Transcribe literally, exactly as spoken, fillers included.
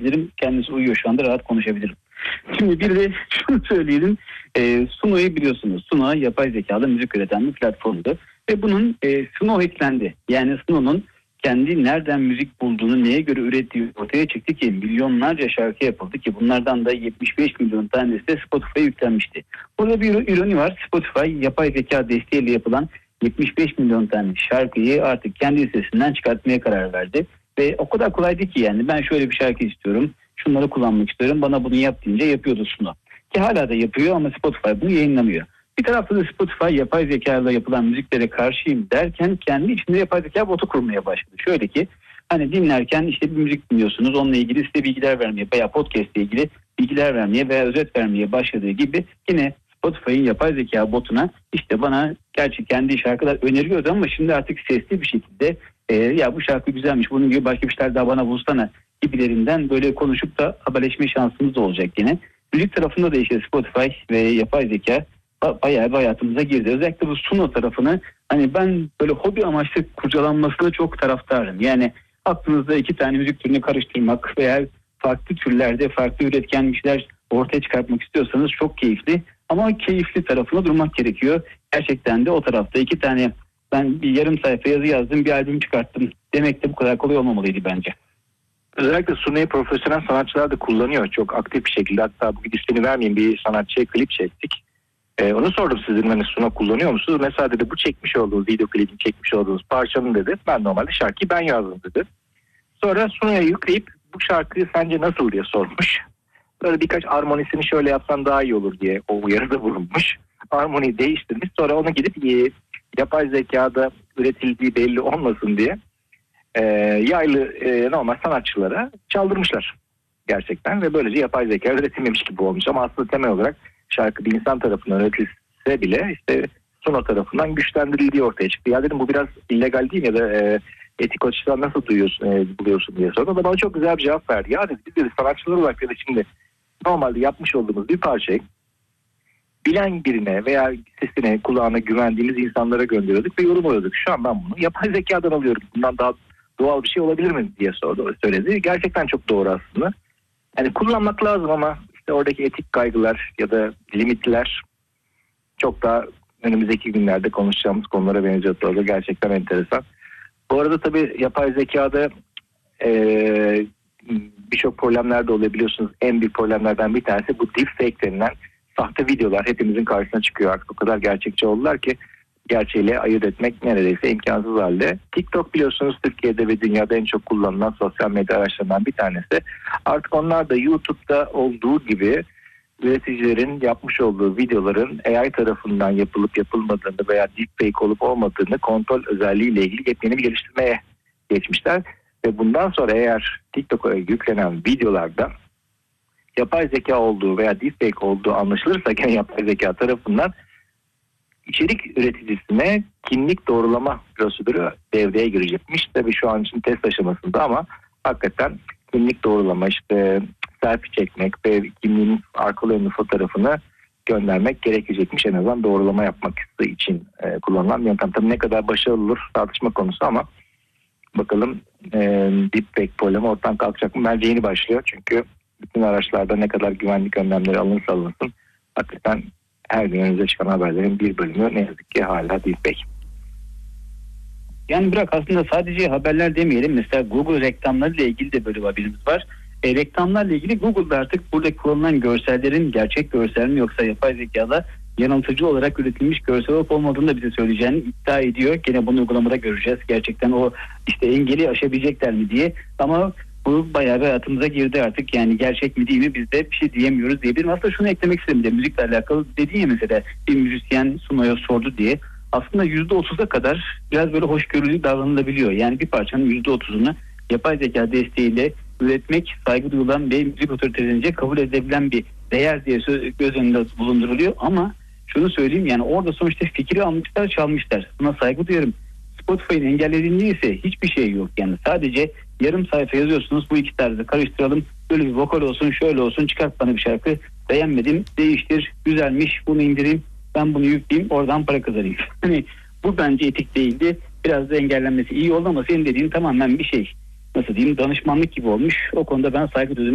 diyebilirim. Kendisi uyuyor şu anda, rahat konuşabilirim. Şimdi bir de şunu söyleyelim. E, Suno'yu biliyorsunuz. Suno yapay zekalı müzik üreten bir platformdu. Ve bunun e, Suno eklendi. Yani Suno'nun kendi nereden müzik bulduğunu, neye göre ürettiği ortaya çıktı ki milyonlarca şarkı yapıldı ki bunlardan da yetmiş beş milyon tanesi de Spotify'a yüklenmişti. Burada bir ironi var. Spotify yapay zeka desteğiyle yapılan yetmiş beş milyon tane şarkıyı artık kendi listesinden çıkartmaya karar verdi. Ve o kadar kolaydı ki yani ben şöyle bir şarkı istiyorum, şunları kullanmak istiyorum, bana bunu yap deyince yapıyordu Suno. Ki hala da yapıyor ama Spotify bunu yayınlamıyor. Bir tarafta da Spotify yapay zeka ile yapılan müziklere karşıyım derken kendi içinde yapay zeka botu kurmaya başladı. Şöyle ki hani dinlerken işte bir müzik dinliyorsunuz, onunla ilgili size bilgiler vermeye veya podcast ile ilgili bilgiler vermeye veya özet vermeye başladığı gibi yine Spotify'ın yapay zeka botuna işte bana gerçi kendi şarkılar öneriyordu ama şimdi artık sesli bir şekilde e, ya bu şarkı güzelmiş, bunun gibi başka bir şeyler daha bana bulsana gibilerinden böyle konuşup da haberleşme şansımız da olacak yine. Müzik tarafında da işte Spotify ve yapay zeka bayağı bir hayatımıza girdi. Özellikle bu Suno tarafını hani ben böyle hobi amaçlı kurcalanmasına çok taraftarım. Yani aklınızda iki tane müzik türünü karıştırmak veya farklı türlerde farklı üretken bir şeyler ortaya çıkartmak istiyorsanız çok keyifli. Ama keyifli tarafına durmak gerekiyor. Gerçekten de o tarafta iki tane ben bir yarım sayfa yazı yazdım, bir albüm çıkarttım demek de bu kadar kolay olmamalıydı bence. Özellikle Suno'yu profesyonel sanatçılar da kullanıyor çok aktif bir şekilde. Hatta bugün ismini vermeyeyim, bir sanatçıya klip çektik. Ee, onu sordum, sizin hani Suno kullanıyor musunuz? Mesela dedi bu çekmiş olduğunuz video klibini çekmiş olduğunuz parçanın dedi. Ben normalde şarkıyı ben yazdım dedi. Sonra Suno'ya yükleyip bu şarkıyı sence nasıl diye sormuş. Böyle birkaç armonisini şöyle yapsan daha iyi olur diye o uyarıda bulunmuş. Armoniyi değiştirmiş. Sonra onu gidip e, yapay zekada üretildiği belli olmasın diye e, yaylı e, normal sanatçılara çaldırmışlar gerçekten. Ve böylece yapay zeka üretilmemiş gibi olmuş. Ama aslında temel olarak şarkı bir insan tarafından üretilse bile işte Suno tarafından güçlendirildiği ortaya çıktı. Ya dedim bu biraz illegal değil mi? Ya da e, etik açıdan nasıl duyuyorsun, e, buluyorsun diye sordu. O da bana çok güzel bir cevap verdi. Ya dedi biz dedi sanatçılar olarak dedi şimdi normalde yapmış olduğumuz bir parçayı bilen birine veya sesine, kulağına güvendiğimiz insanlara gönderiyorduk ve yorum alıyorduk. Şu an ben bunu yapay zekadan alıyorum. Bundan daha doğal bir şey olabilir mi diye sordu, söyledi. Gerçekten çok doğru aslında. Yani kullanmak lazım ama işte oradaki etik kaygılar ya da limitler çok daha önümüzdeki günlerde konuşacağımız konulara benziyor. Orada gerçekten enteresan. Bu arada tabii yapay zekada ee, birçok problemler de oluyor biliyorsunuz. En büyük problemlerden bir tanesi bu deepfake denilen sahte videolar hepimizin karşısına çıkıyor. Artık o kadar gerçekçi oldular ki gerçeğiyle ayırt etmek neredeyse imkansız halde. TikTok biliyorsunuz Türkiye'de ve dünyada en çok kullanılan sosyal medya araçlarından bir tanesi. Artık onlar da YouTube'da olduğu gibi üreticilerin yapmış olduğu videoların A I tarafından yapılıp yapılmadığını veya deepfake olup olmadığını kontrol özelliğiyle ilgili yepyeni bir geliştirmeye geçmişler. Ve bundan sonra eğer TikTok'a yüklenen videolarda yapay zeka olduğu veya deepfake olduğu anlaşılırsa gene yapay zeka tarafından içerik üreticisine kimlik doğrulama prosedürü devreye girecekmiş. Tabii şu an için test aşamasında ama hakikaten kimlik doğrulama, işte selfie çekmek ve kimliğin arka önlü fotoğrafını göndermek gerekecekmiş. En azından doğrulama yapmak için e, kullanılan bir yöntem. Tabii ne kadar başarılı olur tartışma konusu ama bakalım e, deepfake problemi ortadan kalkacak mı? Bence yeni başlıyor. Çünkü bütün araçlarda ne kadar güvenlik önlemleri alınırsa alınsın hakikaten her gün önümüze çıkan haberlerin bir bölümü ne yazık ki hala deepfake. Yani bırak aslında sadece haberler demeyelim. Mesela Google reklamlarıyla ilgili de böyle bir haberimiz var. E, reklamlarla ilgili Google'da artık burada kullanılan görsellerin gerçek görsel mi yoksa yapay zekada yanıltıcı olarak üretilmiş görsel olup olmadığını da bize söyleyeceğini iddia ediyor. Gene bunu uygulamada göreceğiz. Gerçekten o işte engeli aşabilecekler mi diye. Ama bu bayağı bir hayatımıza girdi artık. Yani gerçek mi değil mi biz de bir şey diyemiyoruz diyebilirim. Aslında şunu eklemek istedim de müzikle alakalı dediğin ya mesela bir müzisyen Suno'ya sordu diye. Aslında yüzde otuza kadar biraz böyle hoşgörülü davranılabiliyor. Yani bir parçanın yüzde otuzunu yapay zeka desteğiyle üretmek saygı duyulan ve müzik otoritelerince kabul edilebilen bir değer diye göz önünde bulunduruluyor. Ama şunu söyleyeyim yani orada sonuçta fikri almışlar, çalmışlar. Buna saygı duyuyorum. Spotify'ın engellediğinde ise hiçbir şey yok. Yani sadece yarım sayfa yazıyorsunuz, bu iki tarzı karıştıralım. Böyle bir vokal olsun, şöyle olsun, çıkart bana bir şarkı. Beğenmedim, değiştir, güzelmiş, bunu indireyim, ben bunu yükleyeyim, oradan para kazanayım. Hani bu bence etik değildi. Biraz da engellenmesi iyi oldu ama senin dediğin tamamen bir şey. Nasıl diyeyim, danışmanlık gibi olmuş. O konuda ben saygı duyuyorum.